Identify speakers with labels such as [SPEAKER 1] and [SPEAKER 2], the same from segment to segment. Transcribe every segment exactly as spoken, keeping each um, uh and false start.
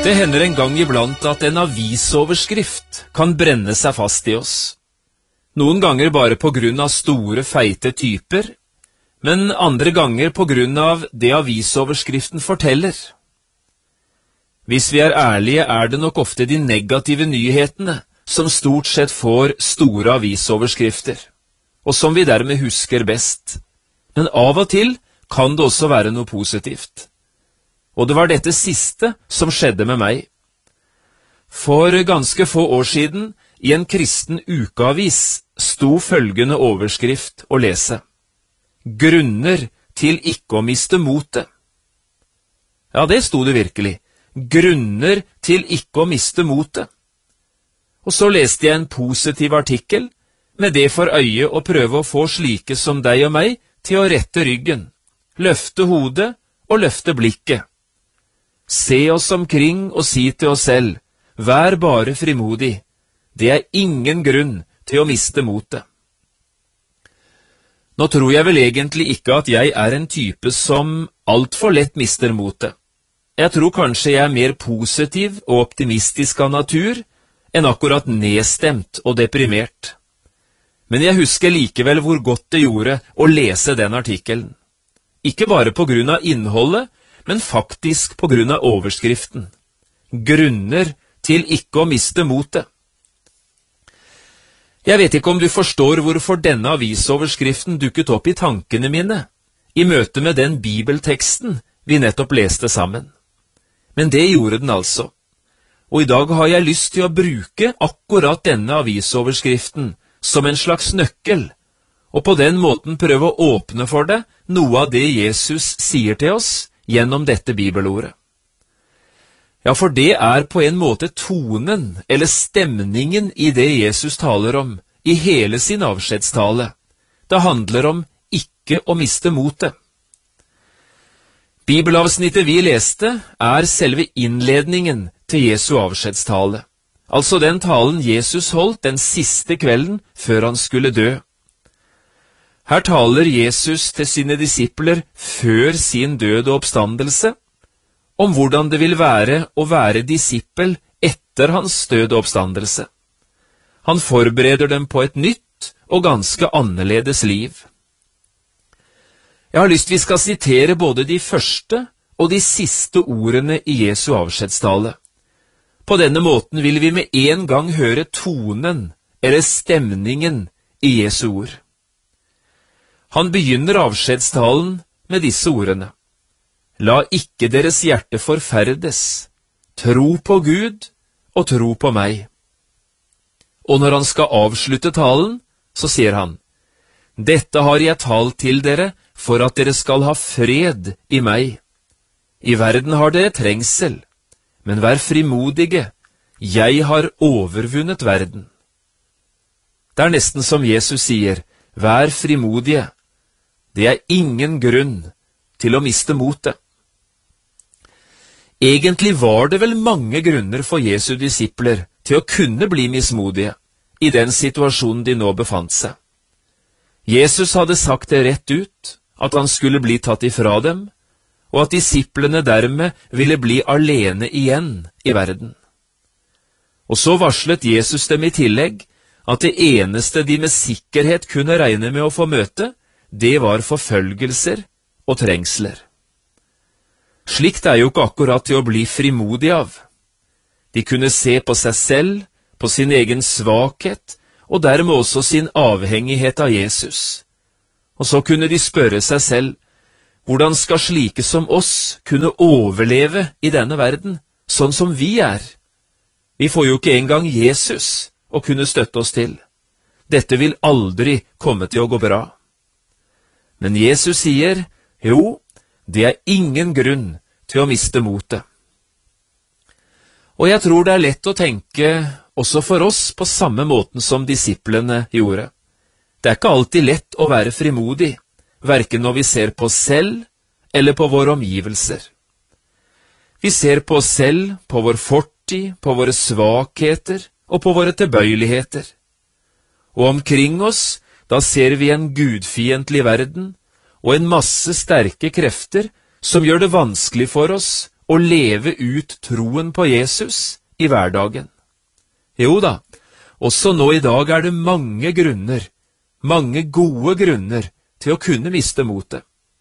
[SPEAKER 1] Det hender en gang iblant at en avisoverskrift kan brenne seg fast i oss. Noen ganger bare på grunn av store, feite typer, men andre ganger på grunn av det avisoverskriften forteller. Hvis vi er ærlige, er det nok ofte de negative nyhetene som stort sett får store avisoverskrifter, og som vi dermed husker best. Men av og til kan det også være noe positivt. Og det var dette siste som skjedde med meg. For ganske få år siden, i en kristen ukeavis, sto følgende overskrift å lese: Grunner til ikke å miste motet. Ja, det sto det virkelig. Grunner til ikke å miste motet. Og så leste jeg en positiv artikkel, med det for øye å prøve å få slike som deg og meg til å rette ryggen, løfte hodet og løfte blikket. Se oss omkring og si til oss selv, vær bare frimodig, det er ingen grunn til å miste motet. Nå tror jeg vel egentlig ikke at jeg er en type som alt for lett mister motet. Jeg tror kanskje jeg er mer positiv og optimistisk av natur enn akkurat nedstemt og deprimert. Men jeg husker likevel hvor godt det gjorde å lese den artikkelen. Ikke bare på grunn av innholdet, men faktisk på grunn av overskriften. Grunner til ikke å miste motet. Jeg vet ikke om du forstår hvorfor denne avisoverskriften dukket opp i tankene mine, i møte med den bibelteksten vi nettopp leste sammen. Men det gjorde den altså. Og i dag har jeg lyst til å bruke akkurat denne avisoverskriften som en slags nøkkel, og på den måten prøve å åpne for deg noe av det Jesus sier til oss gjennom dette bibelordet. Ja, for det er på en måte tonen eller stemningen i det Jesus taler om i hele sin avskjedstale. Det handler om ikke å miste motet. Bibelavsnittet vi leste er selve innledningen til Jesu avskjedstale, altså den talen Jesus holdt den siste kvelden før han skulle dø. Her taler Jesus til sine disipler før sin død og oppstandelse, om hvordan det vil være å være disippel etter hans død og oppstandelse. Han forbereder dem på et nytt og ganske annerledes liv. Jeg har lyst vi skal sitere både de første og de siste ordene i Jesu avskjedstale. På denne måten vil vi med en gang høre tonen eller stemningen i Jesu ord. Han begynner avskjedstalen med disse ordene: La ikke deres hjerte forferdes, tro på Gud og tro på meg. Og når han skal avslutte talen, så sier han: Dette har jeg talt til dere for at dere skal ha fred i meg. I verden har dere trengsel, men vær frimodige, jeg har overvunnet verden. Det er nesten som Jesus sier, vær frimodige. Det er ingen grunn til å miste motet. Egentlig var det vel mange grunner for Jesu disipler til å kunne bli mismodige i den situasjonen de nå befant seg. Jesus hadde sagt det rett ut, at han skulle bli tatt ifra dem, og at disiplene dermed ville bli alene igjen i verden. Og så varslet Jesus dem i tillegg at det eneste de med sikkerhet kunne regne med å få møte, det var forfølgelser og trengsler. Slikt er jo ikke akkurat til å bli frimodig av. De kunne se på seg selv, på sin egen svakhet, og dermed også sin avhengighet av Jesus. Og så kunne de spørre seg selv, hvordan skal slike som oss kunne overleve i denne verden, sånn som vi er? Vi får jo ikke engang Jesus å kunne støtte oss til. Dette vil aldri komme til å gå bra. Men Jesus sier, jo, det er ingen grunn til å miste motet. Og jeg tror det er lett å tenke også for oss på samme måten som disiplene gjorde. Det er ikke alltid lett å være frimodig, hverken når vi ser på oss selv eller på våre omgivelser. Vi ser på oss selv, på vår fortid, på våre svakheter og på våre tilbøyeligheter. Og omkring oss, da ser vi en gudfiendtlig verden og en masse sterke krefter som gjør det vanskelig for oss å leve ut troen på Jesus i hverdagen? Jo da, også nå i dag er det mange grunner, mange gode grunner til å kunne miste motet.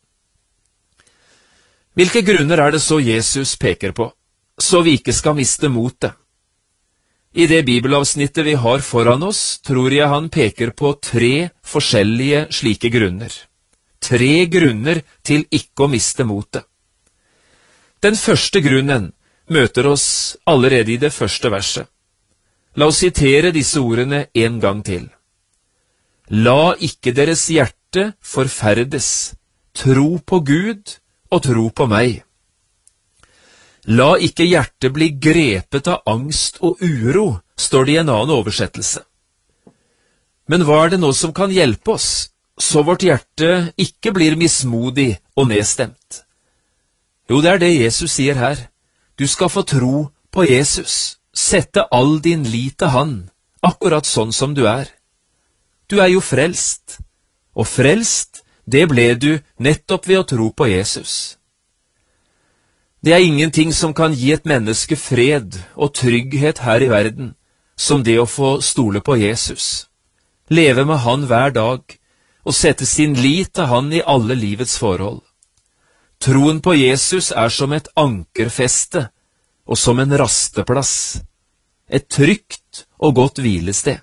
[SPEAKER 1] Hvilke grunner er det så Jesus peker på, så vi ikke skal miste motet? I det bibelavsnittet vi har foran oss, tror jeg han peker på tre forskjellige slike grunner. Tre grunner til ikke å miste motet. Den første grunnen møter oss allerede i det første verset. La oss sitere disse ordene en gang til. La ikke deres hjerte forferdes, tro på Gud og tro på meg. La ikke hjertet bli grepet av angst og uro, står det i en annen oversettelse. Men hva er det nå som kan hjelpe oss, så vårt hjerte ikke blir mismodig og nedstemt? Jo, det er det Jesus sier her. Du skal få tro på Jesus, sette all din lit til han, akkurat sånn som du er. Du er jo frelst, og frelst, det ble du nettopp ved å tro på Jesus. Det er ingenting som kan gi et menneske fred og trygghet her i verden, som det å få stole på Jesus, leve med han hver dag, og sette sin lit til han i alle livets forhold. Troen på Jesus er som et ankerfeste, og som en rasteplass, et trygt og godt hvilested.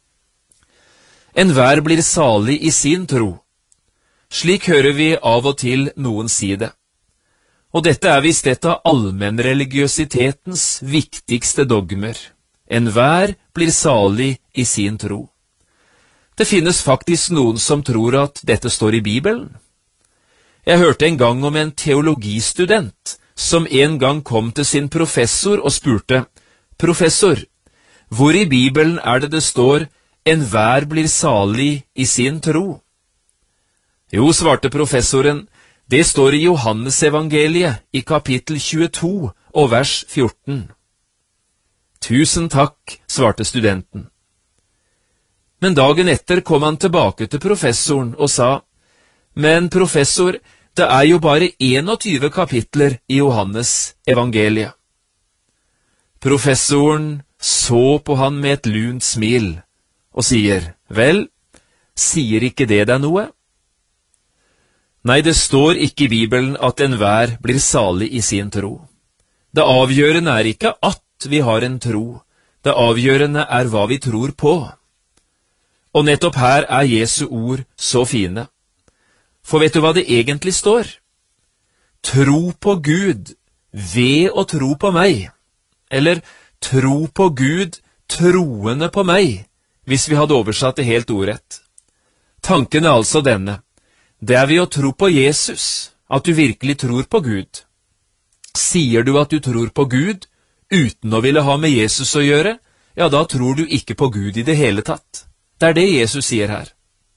[SPEAKER 1] Enhver blir salig i sin tro. Slik hører vi av og til noen si det. Og dette er visst et av allmennreligiøsitetens viktigste dogmer. Enhver blir salig i sin tro. Det finnes faktisk noen som tror at dette står i Bibelen. Jeg hørte en gang om en teologistudent som en gang kom til sin professor og spurte, «Professor, hvor i Bibelen er det det står, enhver blir salig i sin tro?» Jo, svarte professoren, det står i Johannesevangeliet i kapittel tjueto og vers fjorten. Tusen takk, svarte studenten. Men dagen etter kom han tilbake til professoren og sa, men professor, det er jo bare enogtyve kapitler i Johannes evangeliet. Professoren så på han med et lunt smil og sier, vel, sier ikke det deg noe? Nei, det står ikke i Bibelen at enhver blir salig i sin tro. Det avgjørende er ikke at vi har en tro, det avgjørende er hva vi tror på. Og nettopp her er Jesu ord så fine. For vet du hva det egentlig står? Tro på Gud ved å tro på meg. Eller tro på Gud troende på meg, hvis vi hadde oversatt det helt ordrett. Tanken er altså denne. Det er ved å tro på Jesus at du virkelig tror på Gud. Sier du at du tror på Gud uten å ville ha med Jesus å gjøre, ja, da tror du ikke på Gud i det hele tatt. Det er det Jesus sier her.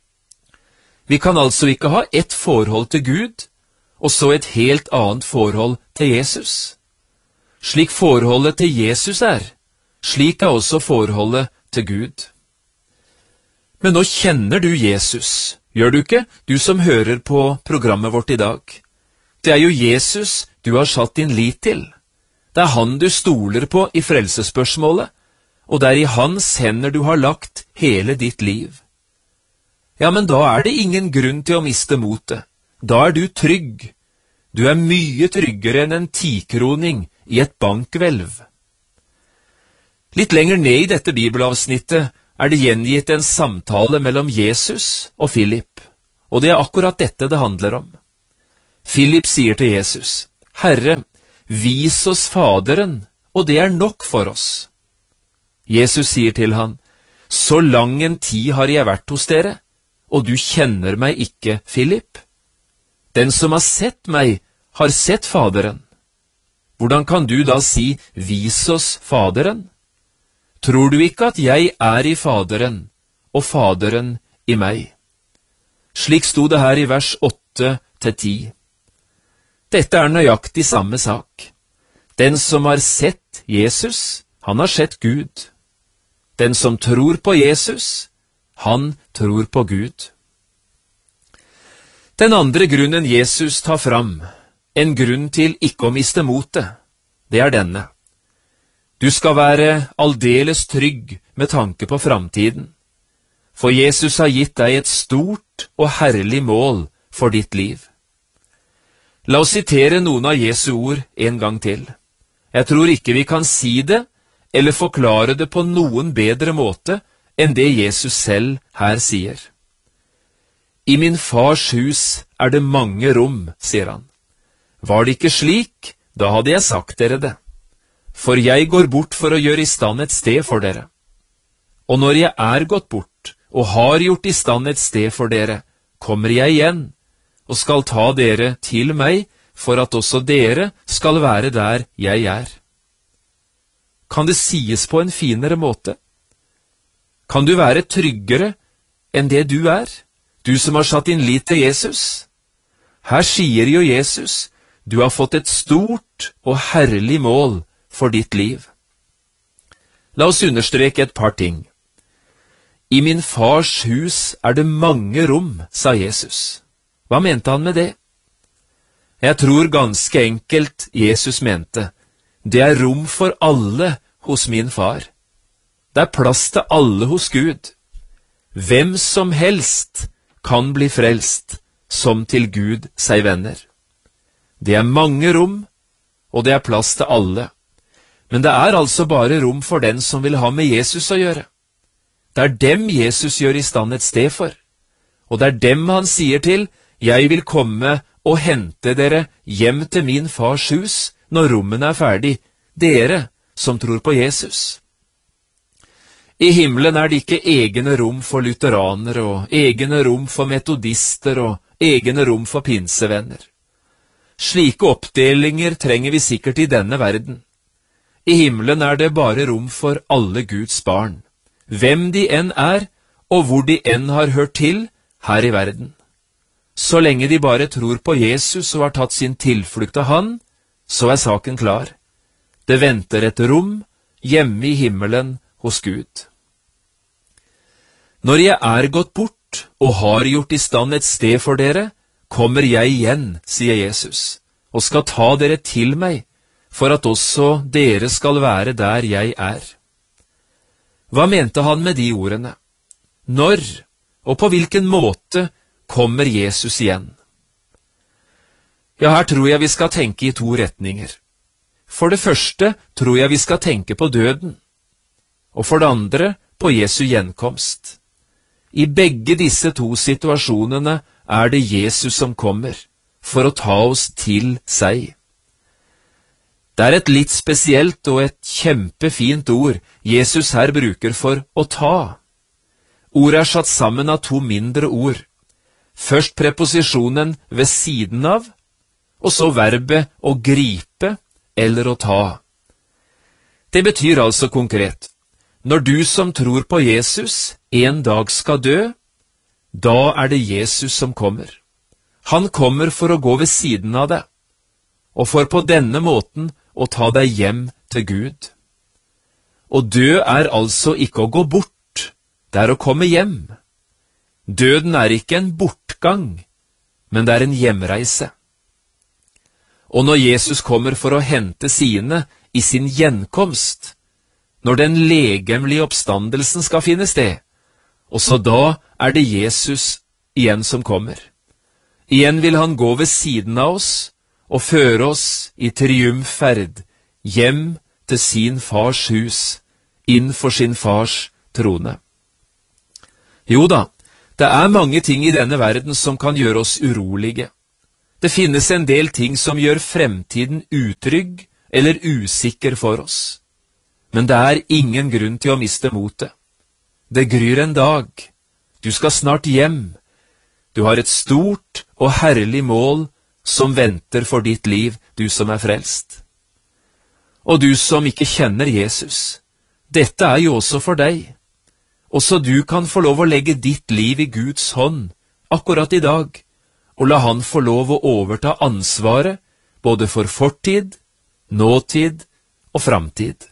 [SPEAKER 1] Vi kan altså ikke ha ett forhold til Gud, og så et helt annet forhold til Jesus. Slik forholdet til Jesus er, slik er også forholdet til Gud. Men nå kjenner du Jesus, gjør du ikke, du som hører på programmet vårt i dag? Det er jo Jesus du har satt din lit til. Det er han du stoler på i frelsesspørsmålet, og det er i hans hender du har lagt hele ditt liv. Ja, men da er det ingen grunn til å miste motet. Da er du trygg. Du er mye tryggere enn en tikroning i et bankhvelv. Litt lenger ned i dette bibelavsnittet er det gjengitt en samtale mellom Jesus og Philip, og det er akkurat dette det handler om. Philip sier til Jesus, «Herre, vis oss Faderen, og det er nok for oss.» Jesus sier til han, «Så lang en tid har jeg vært hos dere, og du kjenner meg ikke, Philip. Den som har sett meg, har sett Faderen. Hvordan kan du da si, vis oss Faderen? Tror du ikke at jeg er i Faderen, og Faderen i meg?» Slik sto det her i vers åtte til ti. Dette er nøyaktig samme sak. Den som har sett Jesus, han har sett Gud. Den som tror på Jesus, han tror på Gud. Den andre grunnen Jesus tar fram, en grunn til ikke å miste motet, det er denne. Du skal være aldeles trygg med tanke på framtiden, for Jesus har gitt deg et stort og herlig mål for ditt liv. La oss sitere noen av Jesu ord en gang til. Jeg tror ikke vi kan si det eller forklare det på noen bedre måte enn det Jesus selv her sier. I min fars hus er det mange rom, sier han. Var det ikke slik, da hadde jeg sagt dere det. For jeg går bort for å gjøre i stand et sted for dere. Og når jeg er gått bort og har gjort i stand et sted for dere, kommer jeg igjen og skal ta dere til meg, for at også dere skal være der jeg er. Kan det sies på en finere måte? Kan du være tryggere enn det du er, du som har satt din lit til Jesus? Her sier jo Jesus, du har fått et stort og herlig mål for ditt liv. La oss understreke et par ting. I min fars hus er det mange rom, sa Jesus. Hva mente han med det? Jeg tror ganske enkelt Jesus mente, det er rom for alle hos min far. Det er plass til alle hos Gud. Hvem som helst kan bli frelst, som til Gud seg venner. Det er mange rom, og det er plass til alle. Men det er altså bare rom for den som vil ha med Jesus å gjøre. Det er dem Jesus gjør i stand et sted for. Og det er dem han sier til, jeg vil komme og hente dere hjem til min fars hus når rommene er ferdig, dere som tror på Jesus. I himmelen er det ikke egne rom for lutheranere og egne rom for metodister og egne rom for pinsevenner. Slike oppdelinger trenger vi sikkert i denne verden. I himmelen er det bare rom for alle Guds barn, hvem de enn er og hvor de enn har hørt til her i verden. Så lenge de bare tror på Jesus og har tatt sin tilflukt av han, så er saken klar. Det venter et rom hjemme i himmelen hos Gud. Når jeg er gått bort og har gjort i stand et sted for dere, kommer jeg igjen, sier Jesus, og skal ta dere til meg, for at også dere skal være der jeg er. Hva mente han med de ordene? Når, og på hvilken måte, kommer Jesus igjen? Ja, her tror jeg vi skal tenke i to retninger. For det første tror jeg vi skal tenke på døden, og for det andre på Jesu gjenkomst. I begge disse to situasjonene er det Jesus som kommer, for å ta oss til seg. Det er et litt spesielt og et kjempefint ord Jesus her bruker for å ta. Ordet er satt sammen av to mindre ord. Først preposisjonen ved siden av, og så verbet å gripe eller å ta. Det betyr altså konkret, når du som tror på Jesus en dag skal dø, da er det Jesus som kommer. Han kommer for å gå ved siden av deg, og for på denne måten å ta deg hjem til Gud. Å dø er altså ikke å gå bort, det er å komme hjem. Døden er ikke en bortgang, men det er en hjemreise. Og når Jesus kommer for å hente sine i sin gjenkomst, når den legemlige oppstandelsen skal finne sted, også da er det Jesus igjen som kommer. Igjen vil han gå ved siden av oss og føre oss i triumfferd hjem til sin fars hus, inn for sin fars trone. Jo da, det er mange ting i denne verden som kan gjøre oss urolige. Det finnes en del ting som gjør fremtiden utrygg eller usikker for oss. Men det er ingen grunn til å miste motet. Det gryr en dag. Du skal snart hjem. Du har et stort og herlig mål som venter for ditt liv, du som er frelst. Og du som ikke kjenner Jesus, dette er jo også for deg. Også du kan få lov å legge ditt liv i Guds hånd, akkurat i dag, og la han få lov å overta ansvaret, både for fortid, nåtid og framtid.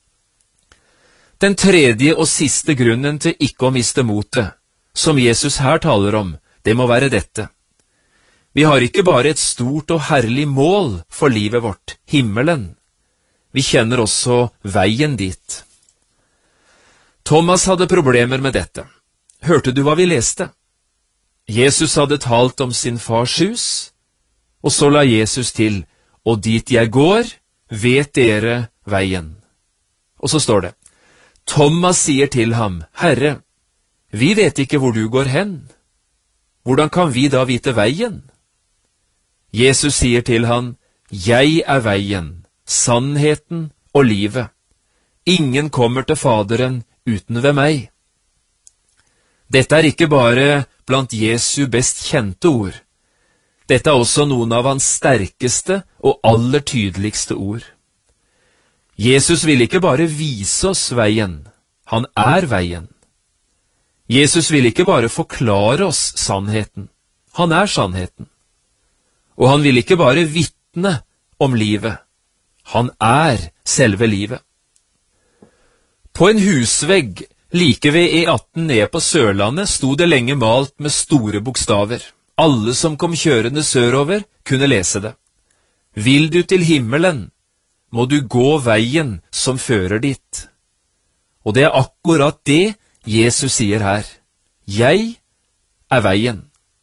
[SPEAKER 1] Den tredje og siste grunnen til ikke å miste motet, som Jesus her taler om, det må være dette. Vi har ikke bare et stort og herlig mål for livet vårt, himmelen. Vi kjenner også veien dit. Thomas hadde problemer med dette. Hørte du hva vi leste? Jesus hadde talt om sin fars hus, og så la Jesus til, og dit jeg går, vet dere veien. Og så står det, Thomas sier til ham, Herre, vi vet ikke hvor du går hen. Hvordan kan vi da vite veien? Jesus sier til han, jeg er veien, sannheten og livet. Ingen kommer til Faderen uten ved meg. Dette er ikke bare blant Jesu best kjente ord. Dette er også noen av hans sterkeste og aller tydeligste ord. Jesus vil ikke bare vise oss veien, han er veien. Jesus vil ikke bare forklare oss sannheten, han er sannheten. Og han vil ikke bare vitne om livet, han er selve livet. På en husvegg like ved E atten nede på Sørlandet sto det lenge malt med store bokstaver. Alle som kom kjørende sørover kunne lese det. Vil du til himmelen, må du gå veien som fører dit. Og det er akkurat det Jesus sier her. Jeg er veien.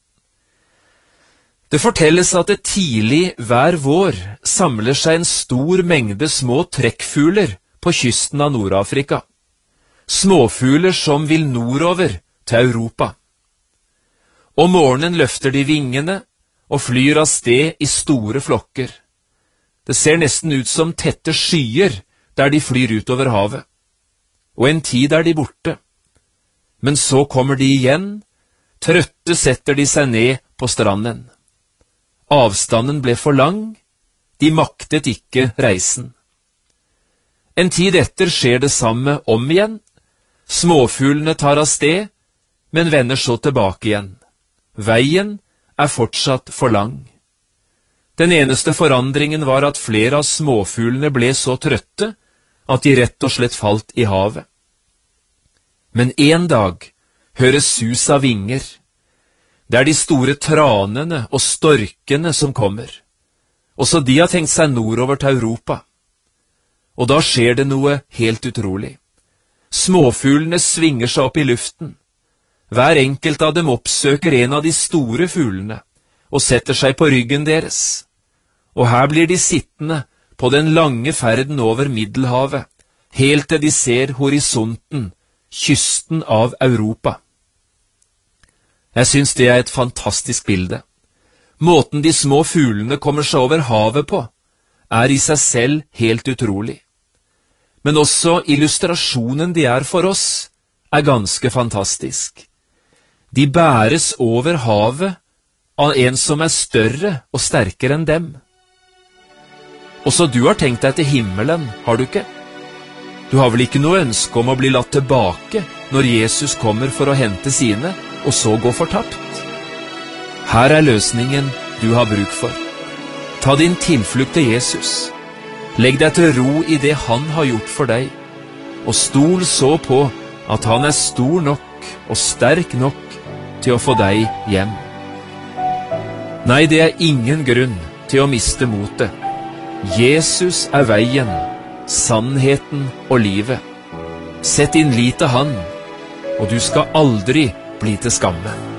[SPEAKER 1] Det fortelles at det tidlig hver vår samler seg en stor mengde små trekkfugler på kysten av Nord-Afrika. Småfugler som vil nordover til Europa. Om morgenen løfter de vingene og flyr av sted i store flokker. Det ser nesten ut som tette skyer der de flyr utover havet. Og en tid er de borte. Men så kommer de igjen, trøtte setter de seg ned på stranden. Avstanden ble for lang, de maktet ikke reisen. En tid etter skjer det samme om igjen. Småfuglene tar av sted, men vender så tilbake igjen. Veien er fortsatt for lang. Den eneste forandringen var at flere av småfuglene ble så trøtte at de rett og slett falt i havet. Men en dag høres sus av vinger. Det er de store tranene og storkene som kommer. Også de har tenkt seg nordover til Europa. Og da skjer det noe helt utrolig. Småfuglene svinger seg opp i luften. Hver enkelt av dem oppsøker en av de store fuglene og setter seg på ryggen deres. Og her blir de sittende på den lange ferden over Middelhavet, helt til de ser horisonten, kysten av Europa. Jeg synes det er et fantastisk bilde. Måten de små fuglene kommer seg over havet på, er i seg selv helt utrolig. Men også illustrasjonen de er for oss, er ganske fantastisk. De bæres over havet av en som er større og sterkere enn dem. Også du har tenkt deg til himmelen, har du ikke? Du har vel ikke noe ønske om å bli latt tilbake når Jesus kommer for å hente sine, og så gå fortapt? Her er løsningen du har bruk for. Ta din tilflukt til Jesus. Legg deg til ro i det han har gjort for deg, og stol så på at han er stor nok og sterk nok til å få deg hjem. Nei, det er ingen grunn til å miste motet. Jesus er veien, sannheten og livet. Sett din lit til han, og du skal aldri bli til skamme.